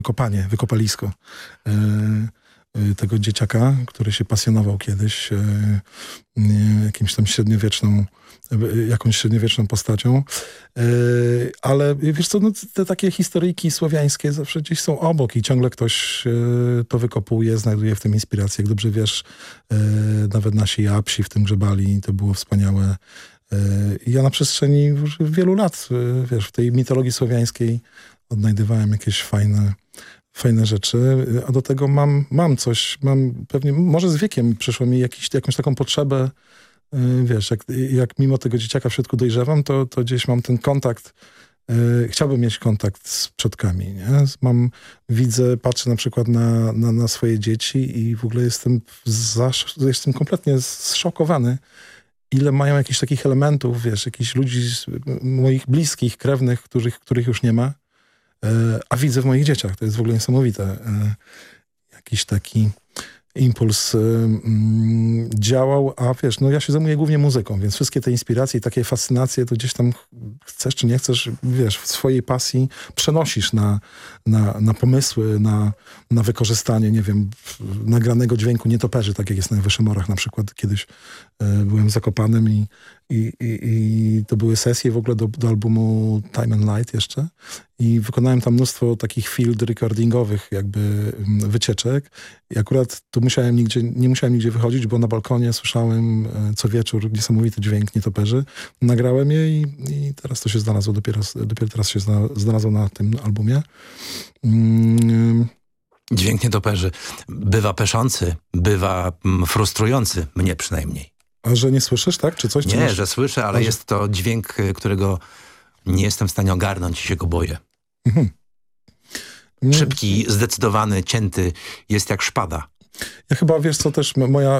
wykopalisko tego dzieciaka, który się pasjonował kiedyś jakąś średniowieczną postacią. Ale wiesz co, no, te takie historyjki słowiańskie zawsze gdzieś są obok i ciągle ktoś to wykopuje, znajduje w tym inspirację. Jak dobrze wiesz, nawet nasi Japsi w tym grzebali, to było wspaniałe. Ja na przestrzeni wielu lat, wiesz, w tej mitologii słowiańskiej odnajdywałem jakieś fajne rzeczy, a do tego mam coś, pewnie, może z wiekiem przyszło mi jakąś taką potrzebę, wiesz, jak mimo tego dzieciaka w środku dojrzewam, to gdzieś mam ten kontakt, chciałbym mieć kontakt z przodkami, nie? Widzę, patrzę na przykład na swoje dzieci i w ogóle jestem kompletnie zszokowany, ile mają jakichś takich elementów, wiesz, jakichś ludzi moich bliskich, krewnych, których już nie ma, a widzę w moich dzieciach. To jest w ogóle niesamowite. Jakiś taki impuls działał, a wiesz, no ja się zajmuję głównie muzyką, więc wszystkie te inspiracje i takie fascynacje to gdzieś tam chcesz czy nie chcesz, wiesz, w swojej pasji przenosisz na pomysły, na wykorzystanie, nie wiem, nagranego dźwięku nietoperzy, tak jak jest na Wyszymorach na przykład. Kiedyś byłem w Zakopanem i to były sesje w ogóle do albumu Time and Light jeszcze i wykonałem tam mnóstwo takich field recordingowych jakby wycieczek i akurat tu nie musiałem nigdzie wychodzić, bo na balkonie słyszałem co wieczór niesamowity dźwięk nietoperzy. Nagrałem je i teraz to się znalazło, dopiero teraz się znalazło na tym albumie. Dźwięk nietoperzy bywa peszący, bywa frustrujący, mnie przynajmniej. A że nie słyszysz, tak? Czy coś? Nie, że słyszę, ale jest to dźwięk, którego nie jestem w stanie ogarnąć i się go boję. Mhm. Szybki, zdecydowany, cięty, jest jak szpada. Ja chyba, wiesz co, też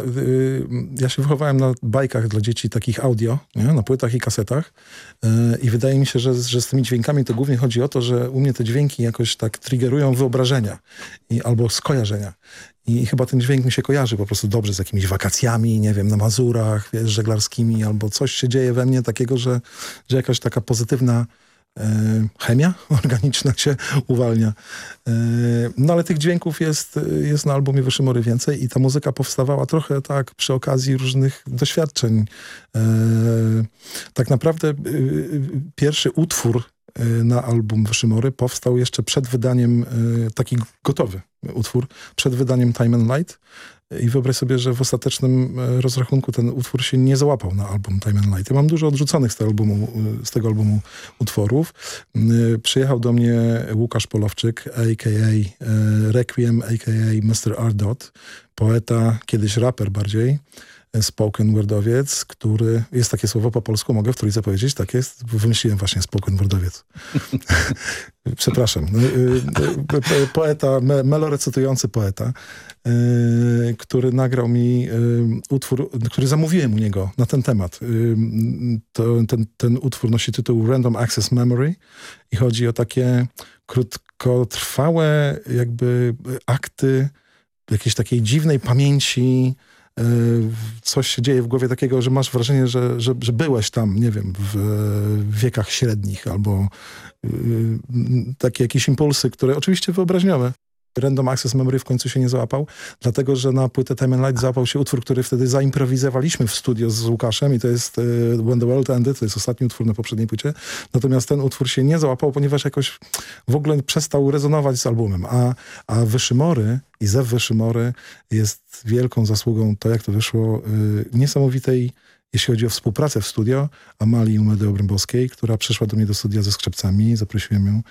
ja się wychowałem na bajkach dla dzieci takich audio, nie? Na płytach i kasetach i wydaje mi się, że z tymi dźwiękami to głównie chodzi o to, że u mnie te dźwięki jakoś tak triggerują wyobrażenia albo skojarzenia. I chyba ten dźwięk mi się kojarzy po prostu dobrze z jakimiś wakacjami, nie wiem, na Mazurach, wiesz, żeglarskimi, albo coś się dzieje we mnie takiego, że jakaś taka pozytywna chemia organiczna się uwalnia. No ale tych dźwięków jest na albumie Wyszymory więcej i ta muzyka powstawała trochę tak przy okazji różnych doświadczeń. Tak naprawdę pierwszy utwór na album Wyszymory powstał jeszcze przed wydaniem, taki gotowy utwór, przed wydaniem Time and Light. I wyobraź sobie, że w ostatecznym rozrachunku ten utwór się nie załapał na album Time and Light. Ja mam dużo odrzuconych z tego albumu utworów. Przyjechał do mnie Łukasz Polowczyk, a.k.a. Requiem, a.k.a. Mr. R. Dot, poeta, kiedyś raper bardziej, spoken wordowiec, który, jest takie słowo po polsku, mogę w trójce powiedzieć, tak jest, wymyśliłem właśnie spoken wordowiec. Przepraszam. Poeta, melorecytujący poeta, który nagrał mi utwór, który zamówiłem u niego na ten temat. Ten utwór nosi tytuł Random Access Memory i chodzi o takie krótkotrwałe jakby akty jakiejś takiej dziwnej pamięci. Coś się dzieje w głowie takiego, że masz wrażenie, że byłeś tam, nie wiem, w wiekach średnich albo takie jakieś impulsy, które oczywiście wyobraźniowe. Random Access Memory w końcu się nie załapał, dlatego że na płytę Time and Light załapał się utwór, który wtedy zaimprowizowaliśmy w studio z Łukaszem i to jest When the World Ended, to jest ostatni utwór na poprzedniej płycie. Natomiast ten utwór się nie załapał, ponieważ jakoś w ogóle przestał rezonować z albumem. A Wyszymory i Zew Wyszymory jest wielką zasługą to, jak to wyszło, niesamowitej, jeśli chodzi o współpracę w studio, Amalii Umedy-Obrębowskiej, która przyszła do mnie do studia ze skrzypcami, zaprosiłem ją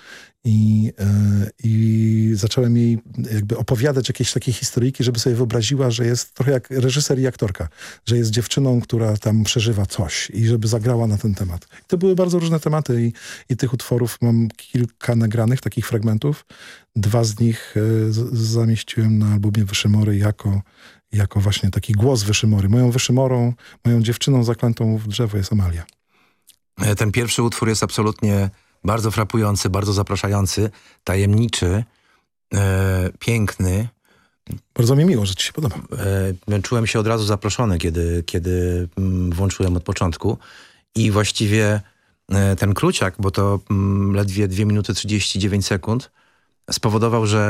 i zacząłem jej jakby opowiadać jakieś takie historyjki, żeby sobie wyobraziła, że jest trochę jak reżyser i aktorka, że jest dziewczyną, która tam przeżywa coś i żeby zagrała na ten temat. I to były bardzo różne tematy i tych utworów mam kilka nagranych, takich fragmentów. 2 z nich zamieściłem na albumie Wyszymory jako właśnie taki głos Wyszymory. Moją Wyszymorą, moją dziewczyną zaklętą w drzewo jest Amalia. Ten pierwszy utwór jest absolutnie bardzo frapujący, bardzo zapraszający, tajemniczy, piękny. Bardzo mi miło, że ci się podoba. Czułem się od razu zaproszony, kiedy włączyłem od początku i właściwie ten króciak, bo to ledwie 2 minuty 39 sekund, spowodował, że